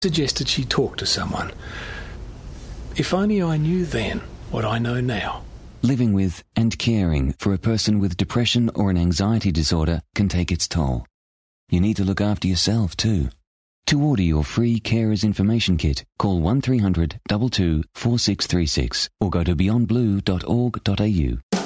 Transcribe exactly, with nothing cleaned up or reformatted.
suggested she talk to someone. If only I knew then what I know now. Living with and caring for a person with depression or an anxiety disorder can take its toll. You need to look after yourself too. To order your free Carers Information Kit, call one three hundred two two four six three six or go to beyond blue dot org dot a u.